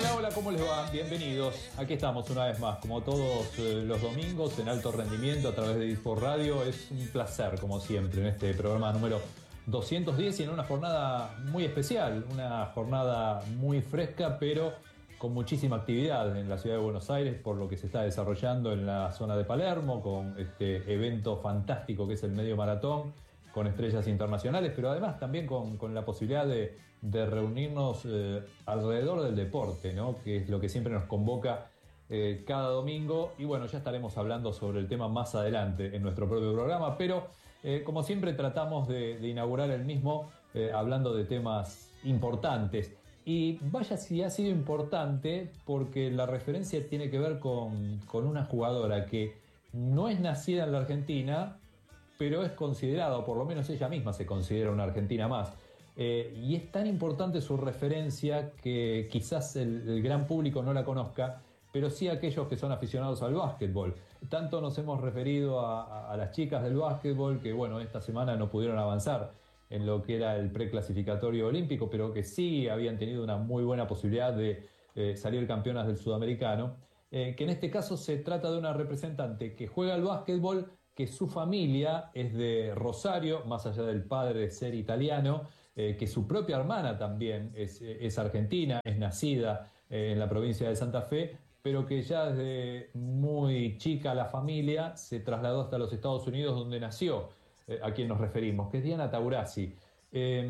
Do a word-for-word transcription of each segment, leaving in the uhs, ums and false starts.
Hola, hola, ¿cómo les va? Bienvenidos. Aquí estamos una vez más, como todos eh, los domingos, en alto rendimiento a través de Disport Radio. Es un placer, como siempre, en este programa número doscientos diez y en una jornada muy especial, una jornada muy fresca, pero con muchísima actividad en la ciudad de Buenos Aires, por lo que se está desarrollando en la zona de Palermo, con este evento fantástico que es el Medio Maratón, con estrellas internacionales, pero además también con, con la posibilidad de, de reunirnos eh, alrededor del deporte, ¿no? Que es lo que siempre nos convoca eh, cada domingo. Y bueno, ya estaremos hablando sobre el tema más adelante en nuestro propio programa, pero eh, como siempre tratamos de, de inaugurar el mismo eh, hablando de temas importantes. Y vaya si ha sido importante, porque la referencia tiene que ver con, con una jugadora que no es nacida en la Argentina, pero es considerada, o por lo menos ella misma se considera una argentina más. Eh, y es tan importante su referencia que quizás el, el gran público no la conozca, pero sí aquellos que son aficionados al básquetbol. Tanto nos hemos referido a, a, a las chicas del básquetbol que, bueno, esta semana no pudieron avanzar en lo que era el preclasificatorio olímpico, pero que sí habían tenido una muy buena posibilidad de eh, salir campeonas del sudamericano. Eh, que en este caso se trata de una representante que juega al básquetbol, que su familia es de Rosario, más allá del padre de ser italiano, eh, que su propia hermana también es, es argentina, es nacida eh, en la provincia de Santa Fe, pero que ya desde muy chica la familia se trasladó hasta los Estados Unidos, donde nació, eh, a quien nos referimos, que es Diana Taurasi. Eh,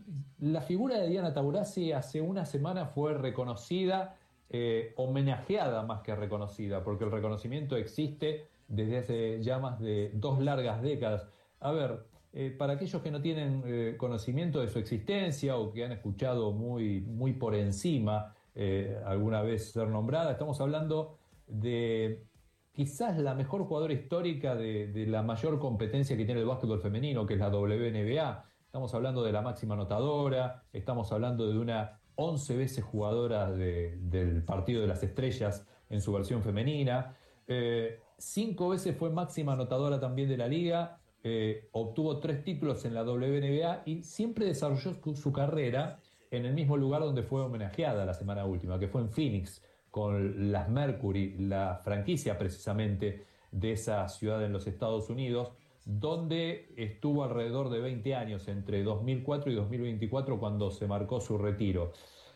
la figura de Diana Taurasi hace una semana fue reconocida, eh, homenajeada más que reconocida, porque el reconocimiento existe desde hace ya más de dos largas décadas. A ver, eh, para aquellos que no tienen eh, conocimiento de su existencia o que han escuchado muy, muy por encima eh, alguna vez ser nombrada, estamos hablando de quizás la mejor jugadora histórica de, de la mayor competencia que tiene el básquetbol femenino, que es la W N B A. Estamos hablando de la máxima anotadora, estamos hablando de una once veces jugadora de, del Partido de las Estrellas en su versión femenina. Eh, cinco veces fue máxima anotadora también de la liga, eh, obtuvo tres títulos en la W N B A y siempre desarrolló su, su carrera en el mismo lugar donde fue homenajeada la semana última, que fue en Phoenix, con las Mercury, la franquicia precisamente de esa ciudad en los Estados Unidos, donde estuvo alrededor de veinte años, entre dos mil cuatro y dos mil veinticuatro, cuando se marcó su retiro.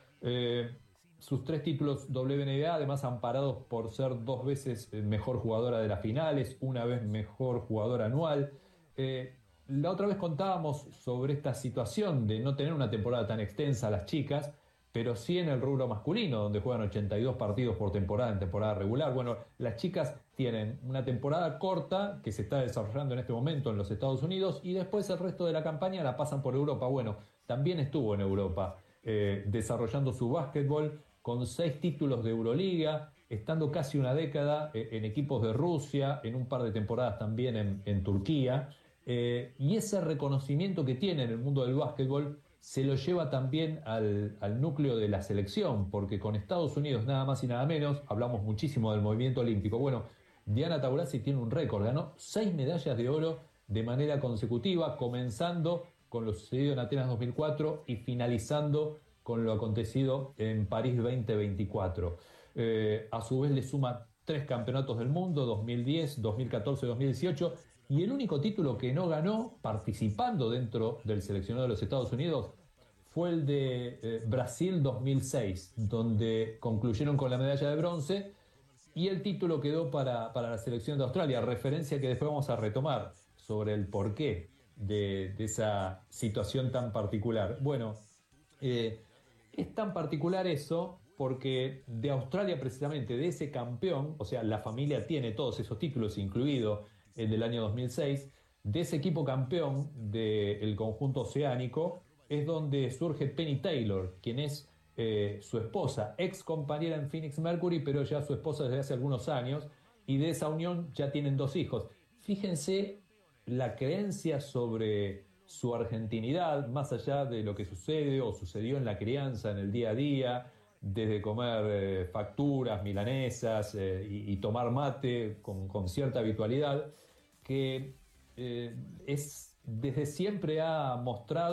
Eh, sus tres títulos W N B A, además amparados por ser dos veces mejor jugadora de las finales, una vez mejor jugadora anual. Eh, la otra vez contábamos sobre esta situación de no tener una temporada tan extensa a las chicas, pero sí en el rubro masculino, donde juegan ochenta y dos partidos por temporada en temporada regular. Bueno, las chicas tienen una temporada corta que se está desarrollando en este momento en los Estados Unidos y después el resto de la campaña la pasan por Europa. Bueno, también estuvo en Europa eh, desarrollando su básquetbol con seis títulos de Euroliga, estando casi una década eh, en equipos de Rusia, en un par de temporadas también en, en Turquía. Eh, y ese reconocimiento que tiene en el mundo del básquetbol se lo lleva también al, al núcleo de la selección, porque con Estados Unidos nada más y nada menos, hablamos muchísimo del movimiento olímpico. Bueno, Diana Taurasi tiene un récord, ganó seis medallas de oro de manera consecutiva, comenzando con lo sucedido en Atenas dos mil cuatro y finalizando con lo acontecido en París veinte veinticuatro. Eh, a su vez le suma tres campeonatos del mundo, dos mil diez, dos mil catorce, dos mil dieciocho, y el único título que no ganó participando dentro del seleccionado de los Estados Unidos fue el de eh, Brasil dos mil seis, donde concluyeron con la medalla de bronce y el título quedó para, para la selección de Australia, referencia que después vamos a retomar sobre el porqué de, de esa situación tan particular. Bueno, eh, es tan particular eso porque de Australia precisamente, de ese campeón, o sea, la familia tiene todos esos títulos, incluido el del año dos mil seis, de ese equipo campeón del conjunto oceánico, es donde surge Penny Taylor, quien es eh, su esposa, ex compañera en Phoenix Mercury, pero ya su esposa desde hace algunos años, y de esa unión ya tienen dos hijos. Fíjense la creencia sobre su argentinidad, más allá de lo que sucede o sucedió en la crianza, en el día a día, desde comer eh, facturas, milanesas eh, y, y tomar mate con, con cierta habitualidad, que eh, es, desde siempre ha mostrado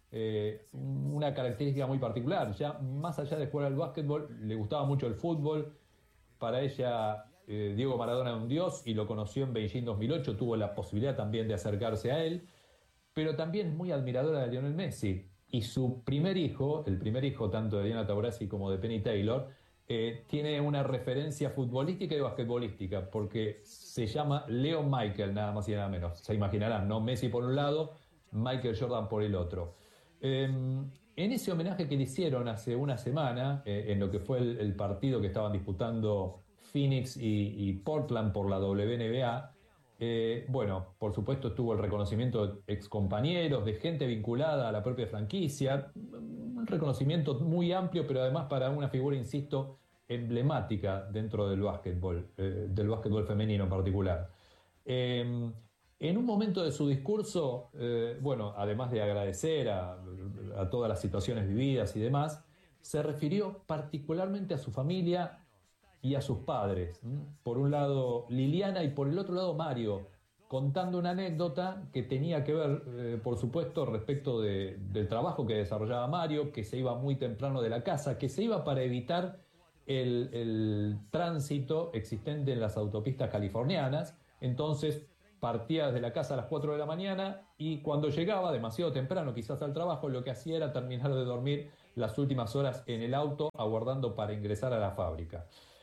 eh, una característica muy particular. Ya más allá de jugar al básquetbol, le gustaba mucho el fútbol. Para ella, eh, Diego Maradona era un dios y lo conoció en Beijing dos mil ocho, tuvo la posibilidad también de acercarse a él, pero también es muy admiradora de Lionel Messi. Y su primer hijo, el primer hijo tanto de Diana Taurasi como de Penny Taylor, eh, tiene una referencia futbolística y basquetbolística, porque se llama Leo Michael, nada más y nada menos. Se imaginarán, ¿no? Messi por un lado, Michael Jordan por el otro. Eh, en ese homenaje que le hicieron hace una semana, eh, en lo que fue el, el partido que estaban disputando Phoenix y, y Portland por la W N B A, eh, bueno, por supuesto estuvo el reconocimiento de excompañeros, de gente vinculada a la propia franquicia, un reconocimiento muy amplio, pero además para una figura, insisto, emblemática dentro del básquetbol, eh, del básquetbol femenino en particular. Eh, en un momento de su discurso, eh, bueno, además de agradecer a, a todas las situaciones vividas y demás, se refirió particularmente a su familia y a sus padres. Por un lado Liliana y por el otro lado Mario, contando una anécdota que tenía que ver, eh, por supuesto, respecto de, del trabajo que desarrollaba Mario, que se iba muy temprano de la casa, que se iba para evitar el, el tránsito existente en las autopistas californianas. Entonces partía desde la casa a las cuatro de la mañana y cuando llegaba demasiado temprano quizás al trabajo, lo que hacía era terminar de dormir las últimas horas en el auto aguardando para ingresar a la fábrica.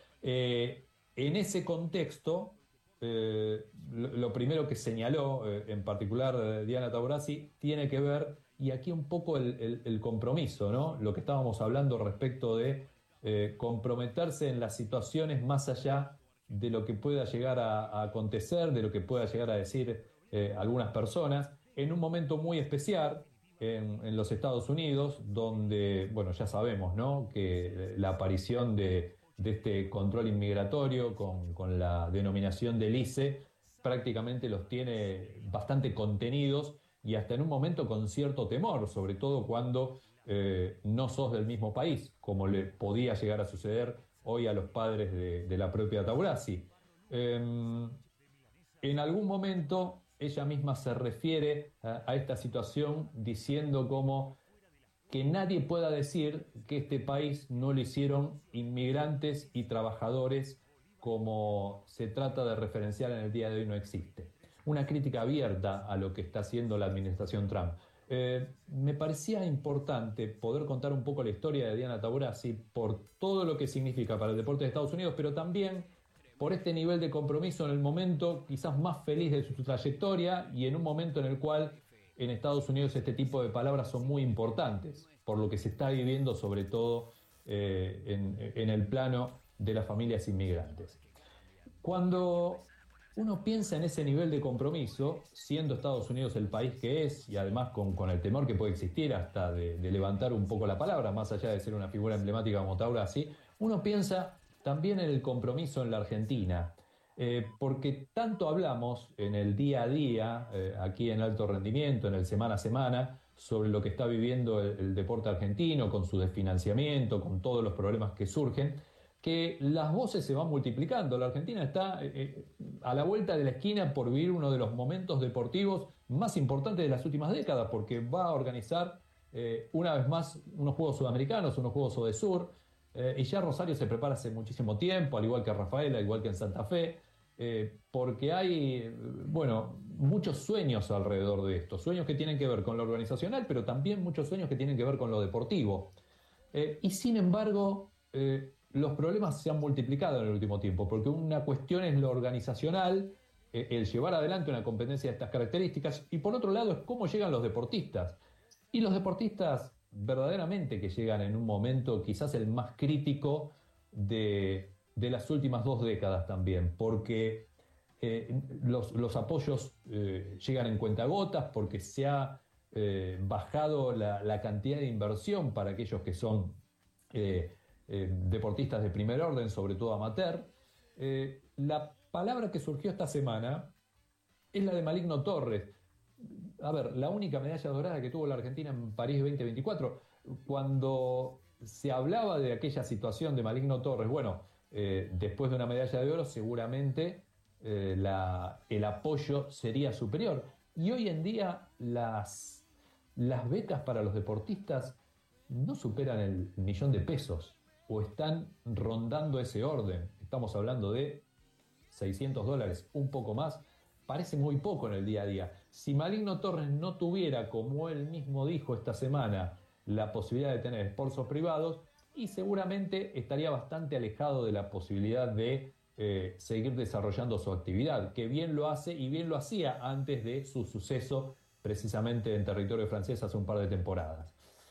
Eh, en ese contexto, eh, lo, lo primero que señaló, eh, en particular eh, Diana Taurasi, tiene que ver, y aquí un poco el, el, el compromiso, ¿no? Lo que estábamos hablando respecto de eh, comprometerse en las situaciones más allá de lo que pueda llegar a, a acontecer, de lo que pueda llegar a decir eh, algunas personas, en un momento muy especial en, en los Estados Unidos, donde, bueno, ya sabemos, ¿no? Que la aparición de de este control inmigratorio con, con la denominación del I C E prácticamente los tiene bastante contenidos y hasta en un momento con cierto temor, sobre todo cuando eh, no sos del mismo país, como le podía llegar a suceder hoy a los padres de, de la propia Taurasi. Eh, en algún momento ella misma se refiere a, a esta situación diciendo como que nadie pueda decir que este país no lo hicieron inmigrantes y trabajadores como se trata de referenciar en el día de hoy no existe. Una crítica abierta a lo que está haciendo la administración Trump. Eh, me parecía importante poder contar un poco la historia de Diana Taurasi por todo lo que significa para el deporte de Estados Unidos, pero también por este nivel de compromiso en el momento quizás más feliz de su trayectoria y en un momento en el cual en Estados Unidos este tipo de palabras son muy importantes, por lo que se está viviendo sobre todo eh, en, en el plano de las familias inmigrantes. Cuando uno piensa en ese nivel de compromiso, siendo Estados Unidos el país que es, y además con, con el temor que puede existir hasta de, de levantar un poco la palabra, más allá de ser una figura emblemática como Taurasi, uno piensa también en el compromiso en la Argentina. Eh, porque tanto hablamos en el día a día, eh, aquí en Alto Rendimiento, en el semana a semana, sobre lo que está viviendo el, el deporte argentino, con su desfinanciamiento, con todos los problemas que surgen, que las voces se van multiplicando. La Argentina está eh, a la vuelta de la esquina por vivir uno de los momentos deportivos más importantes de las últimas décadas, porque va a organizar eh, una vez más unos Juegos Sudamericanos, unos Juegos Odesur, Eh, y ya Rosario se prepara hace muchísimo tiempo, al igual que Rafaela, al igual que en Santa Fe, eh, porque hay, bueno, muchos sueños alrededor de esto, sueños que tienen que ver con lo organizacional, pero también muchos sueños que tienen que ver con lo deportivo. Eh, y sin embargo, eh, los problemas se han multiplicado en el último tiempo, porque una cuestión es lo organizacional, eh, el llevar adelante una competencia de estas características, y por otro lado es cómo llegan los deportistas. Y los deportistas verdaderamente que llegan en un momento quizás el más crítico de, de las últimas dos décadas también, porque eh, los, los apoyos eh, llegan en cuentagotas, porque se ha eh, bajado la, la cantidad de inversión para aquellos que son eh, eh, deportistas de primer orden, sobre todo amateur. Eh, la palabra que surgió esta semana es la de Maligno Torres. A ver, la única medalla dorada que tuvo la Argentina en París veinte veinticuatro, cuando se hablaba de aquella situación de Maligno Torres, bueno, eh, después de una medalla de oro seguramente eh, la, el apoyo sería superior. Y hoy en día las, las becas para los deportistas no superan el millón de pesos o están rondando ese orden. Estamos hablando de seiscientos dólares, un poco más. Parece muy poco en el día a día. Si Maligno Torres no tuviera, como él mismo dijo esta semana, la posibilidad de tener esfuerzos privados, y seguramente estaría bastante alejado de la posibilidad de eh, seguir desarrollando su actividad, que bien lo hace y bien lo hacía antes de su suceso precisamente en territorio francés hace un par de temporadas.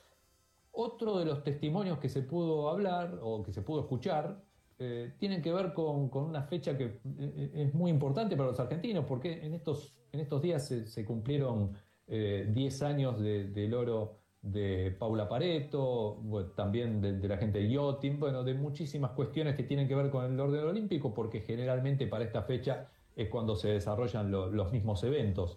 Otro de los testimonios que se pudo hablar o que se pudo escuchar eh, tienen que ver con, con una fecha que eh, es muy importante para los argentinos, porque en estos, en estos días se, se cumplieron eh, diez años de, del oro de Paula Pareto, bueno, también de, de la gente de yachting, bueno, de muchísimas cuestiones que tienen que ver con el orden olímpico, porque generalmente para esta fecha es cuando se desarrollan lo, los mismos eventos.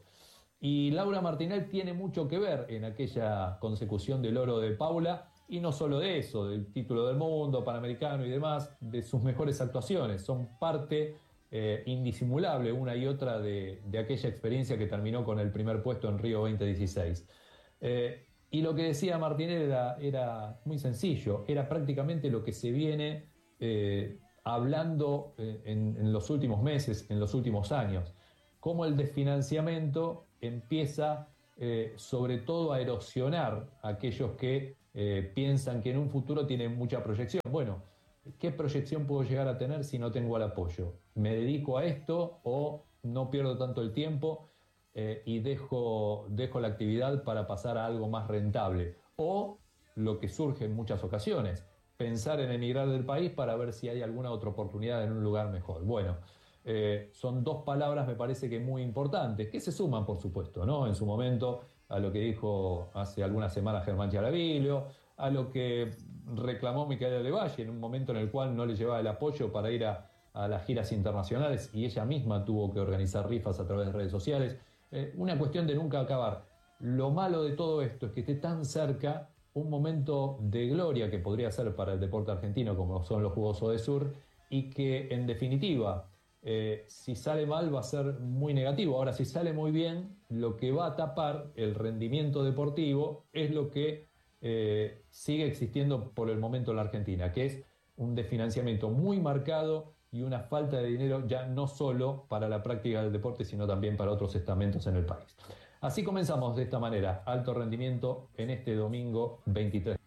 Y Laura Martinel tiene mucho que ver en aquella consecución del oro de Paula, y no solo de eso, del título del mundo, panamericano y demás, de sus mejores actuaciones. Son parte eh, indisimulable una y otra de, de aquella experiencia que terminó con el primer puesto en Río veinte dieciséis. Eh, y lo que decía Martinel era, era muy sencillo, era prácticamente lo que se viene eh, hablando eh, en, en los últimos meses, en los últimos años, cómo el desfinanciamiento empieza eh, sobre todo a erosionar a aquellos que eh, piensan que en un futuro tienen mucha proyección. Bueno, ¿qué proyección puedo llegar a tener si no tengo el apoyo? ¿Me dedico a esto o no pierdo tanto el tiempo eh, y dejo, dejo la actividad para pasar a algo más rentable? O lo que surge en muchas ocasiones, pensar en emigrar del país para ver si hay alguna otra oportunidad en un lugar mejor. Bueno, Eh, son dos palabras, me parece que muy importantes, que se suman, por supuesto, ¿no? En su momento, a lo que dijo hace algunas semanas Germán Chiaravillo, a lo que reclamó Micaela de Valle en un momento en el cual no le llevaba el apoyo para ir a, a las giras internacionales y ella misma tuvo que organizar rifas a través de redes sociales. Eh, una cuestión de nunca acabar. Lo malo de todo esto es que esté tan cerca un momento de gloria que podría ser para el deporte argentino, como son los Juegos Odesur, y que, en definitiva, Eh, si sale mal va a ser muy negativo. Ahora, si sale muy bien, lo que va a tapar el rendimiento deportivo es lo que eh, sigue existiendo por el momento en la Argentina, que es un desfinanciamiento muy marcado y una falta de dinero ya no solo para la práctica del deporte, sino también para otros estamentos en el país. Así comenzamos de esta manera, Alto Rendimiento, en este domingo veintitrés.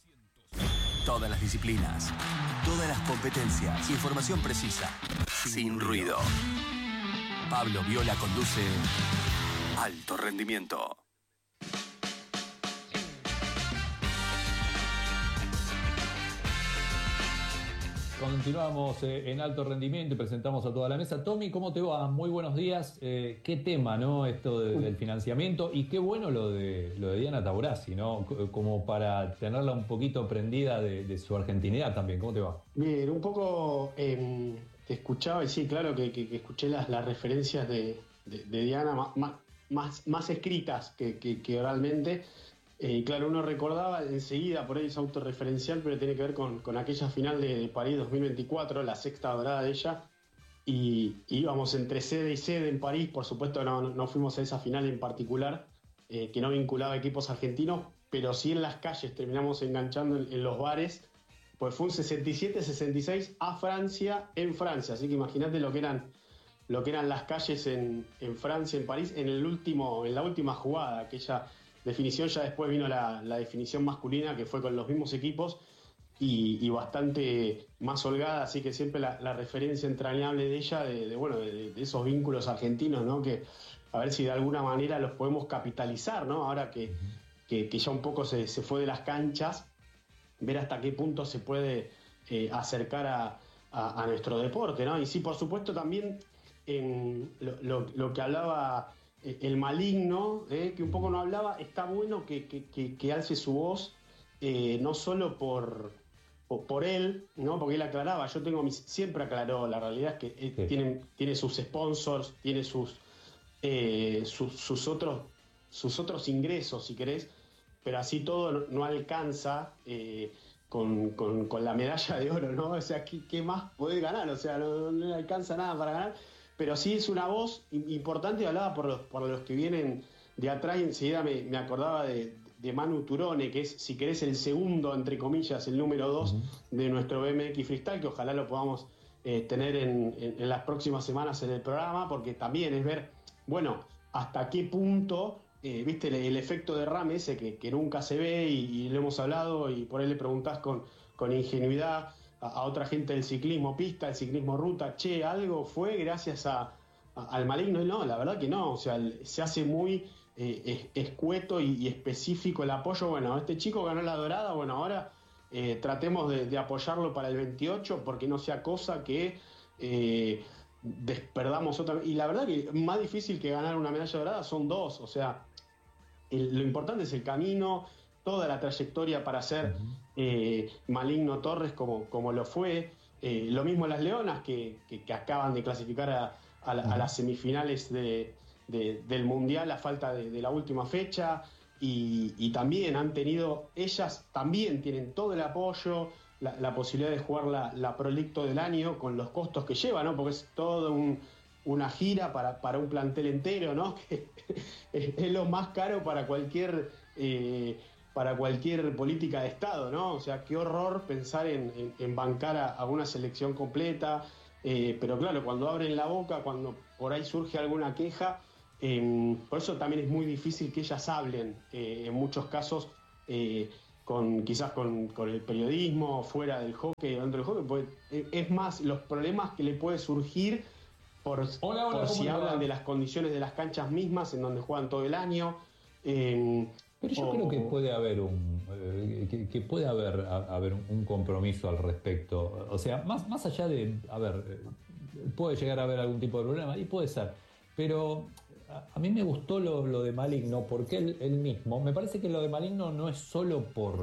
Todas las disciplinas, todas las competencias, información precisa, sin ruido. Pablo Viola conduce Alto Rendimiento. Continuamos eh, en Alto Rendimiento y presentamos a toda la mesa. Tommy, ¿cómo te va? Muy buenos días. Eh, qué tema, ¿no? Esto de, del financiamiento, y qué bueno lo de lo de Diana Taurasi, ¿no? C- como para tenerla un poquito prendida de, de su argentinidad también. ¿Cómo te va? Bien, un poco eh, te escuchaba y sí, claro que, que, que escuché las, las referencias de, de, de Diana más, más, más escritas que, que, que oralmente. Eh, claro, uno recordaba enseguida, por ahí es autorreferencial, pero tiene que ver con, con aquella final de, de París dos mil veinticuatro, la sexta dorada de ella, y, y íbamos entre sede y sede en París. Por supuesto no, no fuimos a esa final en particular, eh, que no vinculaba equipos argentinos, pero sí en las calles terminamos enganchando en, en los bares, pues fue un sesenta y siete sesenta y seis a Francia, en Francia, así que imagínate lo que eran lo que eran las calles en, en Francia, en París, en el último, en la última jugada, aquella definición. Ya después vino la, la definición masculina, que fue con los mismos equipos y, y bastante más holgada, así que siempre la, la referencia entrañable de ella, de, de bueno, de, de esos vínculos argentinos, ¿no? Que a ver si de alguna manera los podemos capitalizar, ¿no? Ahora que, que, que ya un poco se, se fue de las canchas, ver hasta qué punto se puede eh, acercar a, a, a nuestro deporte, ¿no? Y sí, por supuesto, también en lo, lo, lo que hablaba el Maligno, eh, que un poco no hablaba, está bueno que, que, que, que alce su voz, eh, no solo por, por, por él, ¿no? Porque él aclaraba, yo tengo mis, siempre aclaró, la realidad es que eh, sí. tiene, tiene sus sponsors, tiene sus, eh, sus, sus, otros, sus otros ingresos, si querés, pero así todo no, no alcanza eh, con, con, con la medalla de oro, ¿no? O sea, ¿qué, qué más podés ganar? O sea, no, no alcanza nada para ganar. Pero sí es una voz importante, hablaba por los, por los que vienen de atrás y enseguida me, me acordaba de, de Manu Turone, que es, si querés, el segundo, entre comillas, el número dos uh-huh. de nuestro B M X Freestyle, que ojalá lo podamos eh, tener en, en, en las próximas semanas en el programa, porque también es ver, bueno, hasta qué punto, eh, viste, el, el efecto derrame ese que, que nunca se ve y, y lo hemos hablado, y por ahí le preguntás con, con ingenuidad a, a otra gente del ciclismo pista, el ciclismo ruta, che, algo fue gracias a, a, al maligno, y no, la verdad que no, o sea, el, se hace muy eh, escueto y, y específico el apoyo. Bueno, este chico ganó la dorada, bueno, ahora eh, tratemos de, de apoyarlo para el veintiocho, porque no sea cosa que eh, desperdamos otra. Y la verdad que más difícil que ganar una medalla dorada son dos, o sea, el, lo importante es el camino, toda la trayectoria para ser eh, Maligno Torres como, como lo fue, eh, lo mismo las Leonas que, que, que acaban de clasificar a, a, la, a las semifinales de, de, del Mundial a falta de, de la última fecha, y, y también han tenido, ellas también tienen todo el apoyo, la, la posibilidad de jugar la, la Prolicto del año con los costos que lleva, ¿no? Porque es todo un, una gira para, para un plantel entero, ¿no? Que es, es lo más caro para cualquier eh, para cualquier política de Estado, ¿no? O sea, qué horror pensar en, en, en bancar a, a una selección completa, eh, pero claro, cuando abren la boca, cuando por ahí surge alguna queja, eh, por eso también es muy difícil que ellas hablen, eh, en muchos casos, eh, con quizás con, con el periodismo, fuera del hockey, dentro del hockey, pues, es más, los problemas que le puede surgir por, hola, hola, por si hablan va? de las condiciones de las canchas mismas, en donde juegan todo el año. Eh, Pero yo o, creo que puede haber un eh, que, que puede haber a, haber un compromiso al respecto. O sea, más, más allá de, a ver, puede llegar a haber algún tipo de problema, y puede ser. Pero a, a mí me gustó lo, lo de Maligno, porque él, él mismo, me parece que lo de Maligno no es solo por,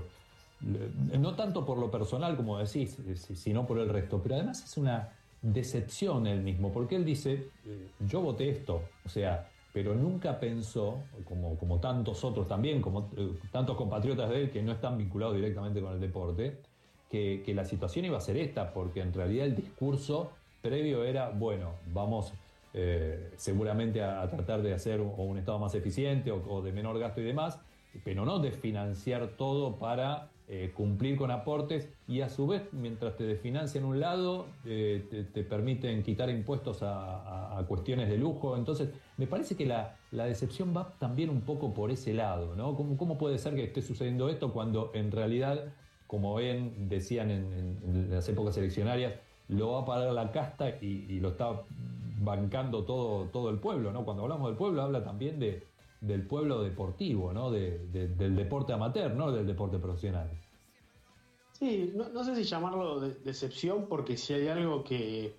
no tanto por lo personal, como decís, sino por el resto, pero además es una decepción él mismo, porque él dice, yo voté esto, o sea, pero nunca pensó, como, como tantos otros también, como eh, tantos compatriotas de él que no están vinculados directamente con el deporte, que, que la situación iba a ser esta, porque en realidad el discurso previo era, bueno, vamos eh, seguramente a, a tratar de hacer un, un Estado más eficiente o, o de menor gasto y demás, pero no de financiar todo para eh, cumplir con aportes, y a su vez, mientras te desfinancian un lado, eh, te, te permiten quitar impuestos a, a, a cuestiones de lujo. Entonces, me parece que la, la decepción va también un poco por ese lado, ¿no? ¿Cómo, cómo puede ser que esté sucediendo esto cuando en realidad, como ven, decían en, en, en las épocas eleccionarias, lo va a pagar la casta y, y lo está bancando todo, todo el pueblo, ¿no? Cuando hablamos del pueblo, habla también de del pueblo deportivo, ¿no? De, de, del deporte amateur, no del deporte profesional. Sí, no, no sé si llamarlo de, decepción, porque si hay algo que,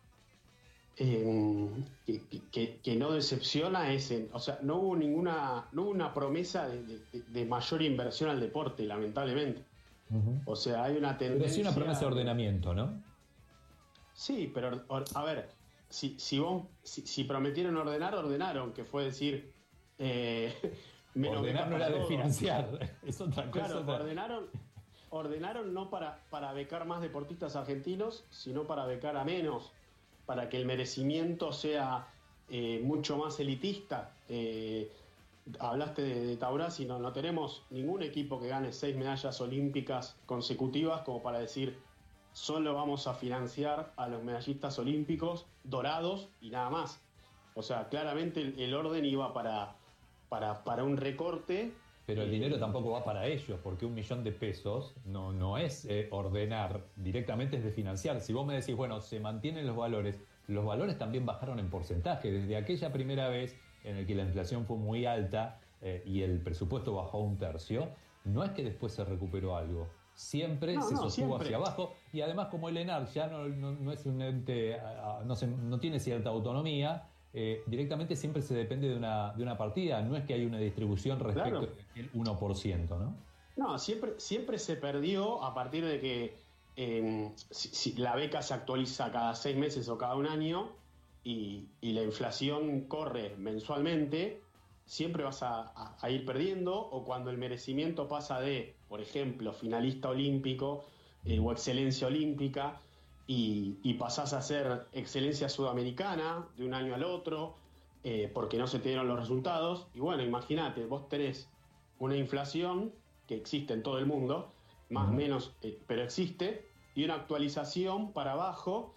eh, que, que, que no decepciona es, en, o sea, no hubo ninguna, no hubo una promesa de, de, de mayor inversión al deporte, lamentablemente. Uh-huh. O sea, hay una tendencia. Pero sí una promesa de ordenamiento, ¿no? Sí, pero a ver, si, si, vos, si, si prometieron ordenar, ordenaron, que fue decir. Eh, ordenar no era de financiar, es otra cosa. Claro, ordenaron, ordenaron no para, para becar más deportistas argentinos, sino para becar a menos, para que el merecimiento sea eh, mucho más elitista. Eh, hablaste de, de Taurasi, no, no tenemos ningún equipo que gane seis medallas olímpicas consecutivas como para decir solo vamos a financiar a los medallistas olímpicos dorados y nada más. O sea, claramente el, el orden iba para Para, para un recorte. Pero el dinero tampoco va para ellos, porque un millón de pesos no, no es eh, ordenar, directamente es de financiar. Si vos me decís, bueno, se mantienen los valores, los valores también bajaron en porcentaje. Desde aquella primera vez en la que la inflación fue muy alta eh, y el presupuesto bajó un tercio, no es que después se recuperó algo. Siempre no, se no, sostuvo siempre hacia abajo, y además como el ENAR ya no, no, no es un ente, no, se, no tiene cierta autonomía, Eh, directamente siempre se depende de una, de una partida, no es que hay una distribución respecto claro. del uno por ciento, ¿no? No, siempre, siempre se perdió a partir de que eh, si, si la beca se actualiza cada seis meses o cada un año y, y la inflación corre mensualmente, siempre vas a, a, a ir perdiendo, o cuando el merecimiento pasa de, por ejemplo, finalista olímpico eh, o excelencia olímpica, Y, y pasás a ser excelencia sudamericana de un año al otro, eh, porque no se te dieron los resultados. Y bueno, imagínate, vos tenés una inflación que existe en todo el mundo, más o uh-huh. menos, eh, pero existe, y una actualización para abajo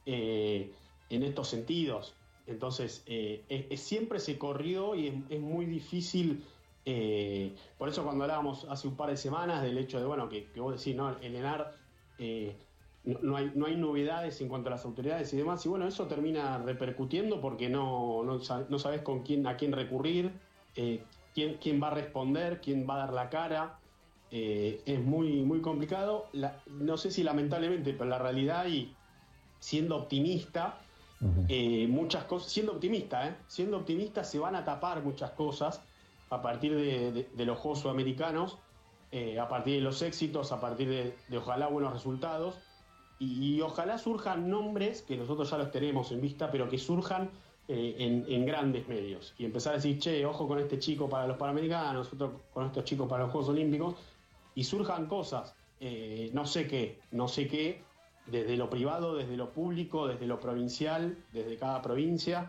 eh, en estos sentidos. Entonces, eh, es, es, siempre se corrió y es, es muy difícil. Eh, por eso cuando hablábamos hace un par de semanas del hecho de, bueno, que, que vos decís, no, el ENAR, eh, no, no, hay, no hay novedades en cuanto a las autoridades y demás, y bueno, eso termina repercutiendo porque no, no, no sabés con quién, a quién recurrir, eh, quién, quién va a responder, quién va a dar la cara. Eh, es muy, muy complicado. La, no sé si lamentablemente, pero la realidad, y siendo optimista, uh-huh. eh, muchas cosas, siendo optimista, ¿eh? siendo optimista se van a tapar muchas cosas a partir de, de, de los Juegos Sudamericanos, eh, a partir de los éxitos, a partir de, de ojalá buenos resultados, y, y ojalá surjan nombres, que nosotros ya los tenemos en vista, pero que surjan eh, en, en grandes medios, y empezar a decir, che, ojo con este chico para los Panamericanos, otro con estos chicos para los Juegos Olímpicos, y surjan cosas, eh, no sé qué, no sé qué, desde lo privado, desde lo público, desde lo provincial, desde cada provincia,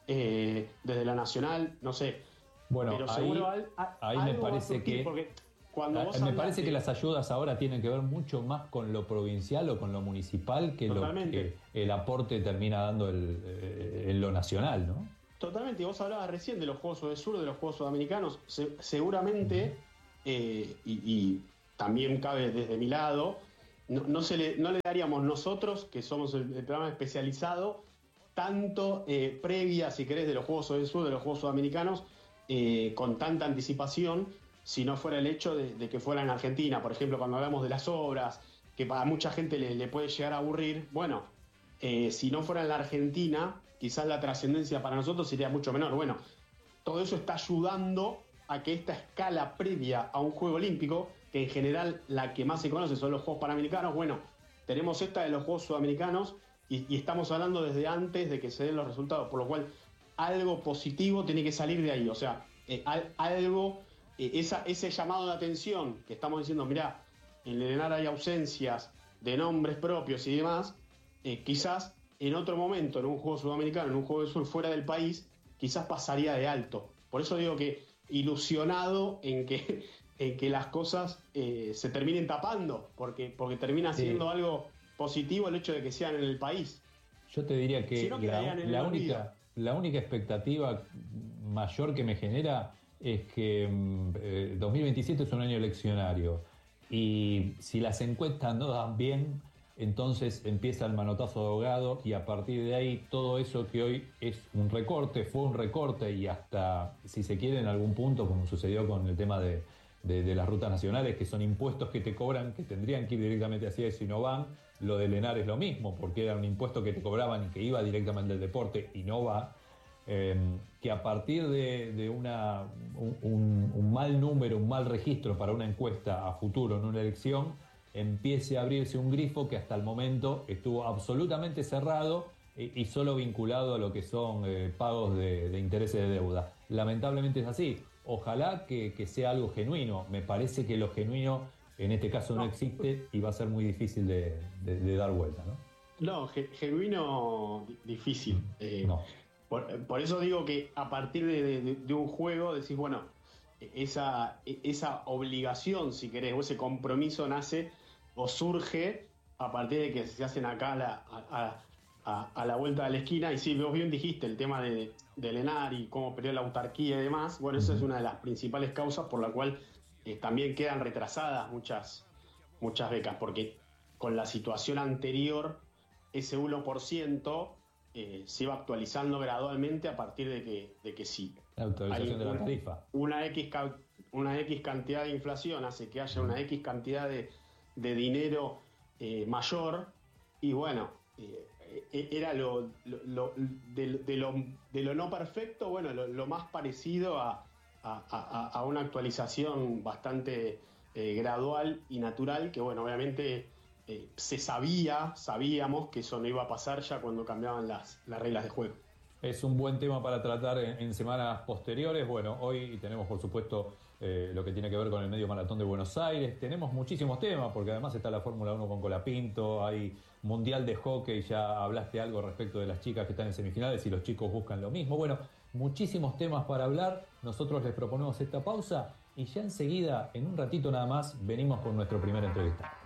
eh, desde la nacional, no sé. Bueno, pero ahí, seguro al, a, ahí me parece que porque cuando vos me parece de... que las ayudas ahora tienen que ver mucho más con lo provincial o con lo municipal que Totalmente. Lo que el aporte termina dando el, eh, en lo nacional, ¿no? Totalmente, vos hablabas recién de los Juegos del Sur, de los Juegos Sudamericanos, se, seguramente, eh, y, y también cabe desde mi lado, no, no, se le, no le daríamos nosotros, que somos el, el programa especializado, tanto eh, previa, si querés, de los Juegos del Sur, de los Juegos Sudamericanos, eh, con tanta anticipación, si no fuera el hecho de, de que fuera en Argentina. Por ejemplo, cuando hablamos de las obras, que para mucha gente le, le puede llegar a aburrir, bueno, eh, si no fuera en la Argentina, quizás la trascendencia para nosotros sería mucho menor. Bueno, todo eso está ayudando a que esta escala previa a un Juego Olímpico, que en general la que más se conoce son los Juegos Panamericanos, bueno, tenemos esta de los Juegos Sudamericanos y, y estamos hablando desde antes de que se den los resultados, por lo cual algo positivo tiene que salir de ahí. O sea, eh, al, algo, eh, esa, ese llamado de atención que estamos diciendo, mirá, en el ENAR hay ausencias de nombres propios y demás, eh, quizás en otro momento, en un Juego Sudamericano, en un Juego del Sur fuera del país, quizás pasaría de alto. Por eso digo que ilusionado en que, en que las cosas eh, se terminen tapando, porque, porque termina siendo sí. algo positivo el hecho de que sean en el país. Yo te diría que si no, la, la, única, la única expectativa mayor que me genera es que eh, dos mil veintisiete es un año eleccionario, y si las encuestas no dan bien, entonces empieza el manotazo de ahogado, y a partir de ahí todo eso que hoy es un recorte, fue un recorte, y hasta, si se quiere, en algún punto, como sucedió con el tema de, de, de las rutas nacionales, que son impuestos que te cobran, que tendrían que ir directamente hacia eso y no van. Lo del ENAR es lo mismo, porque era un impuesto que te cobraban y que iba directamente del deporte y no va. Eh, que a partir de, de una, un, un mal número, un mal registro para una encuesta a futuro en una elección, empiece a abrirse un grifo que hasta el momento estuvo absolutamente cerrado y, y solo vinculado a lo que son eh, pagos de, de intereses de deuda. Lamentablemente es así. Ojalá que, que sea algo genuino. Me parece que lo genuino en este caso no, no existe y va a ser muy difícil de, de, de dar vuelta, ¿no? No, genuino difícil. Eh, no. Por, por eso digo que a partir de, de, de un juego decís, bueno, esa, esa obligación, si querés, o ese compromiso nace o surge a partir de que se hacen acá la, a, a, a la vuelta de la esquina. Y sí, vos bien dijiste el tema de, del ENAR y cómo perdió la autarquía y demás. Bueno, esa es una de las principales causas por la cual eh, también quedan retrasadas muchas, muchas becas, porque con la situación anterior, ese uno por ciento eh, se iba actualizando gradualmente a partir de que, de que sí. La actualización de la tarifa. Una X, una X cantidad de inflación hace que haya una X cantidad de, de dinero eh, mayor, y bueno, eh, era lo, lo, lo, de, de, lo, de lo no perfecto, bueno, lo, lo más parecido a, a, a, a una actualización bastante eh, gradual y natural, que bueno, obviamente eh, se sabía, sabíamos que eso no iba a pasar ya cuando cambiaban las, las reglas de juego. Es un buen tema para tratar en, en semanas posteriores. Bueno, hoy tenemos, por supuesto, eh, lo que tiene que ver con el medio maratón de Buenos Aires. Tenemos muchísimos temas, porque además está la Fórmula uno con Colapinto, hay Mundial de Hockey, ya hablaste algo respecto de las chicas que están en semifinales y los chicos buscan lo mismo. Bueno, muchísimos temas para hablar. Nosotros les proponemos esta pausa y ya enseguida, en un ratito nada más, venimos con nuestro primer entrevistado.